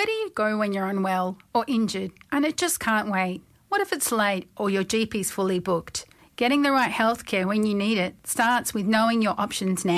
Where do you go when you're unwell or injured and it just can't wait? What if it's late or your GP's fully booked? Getting the right healthcare when you need it starts with knowing your options now.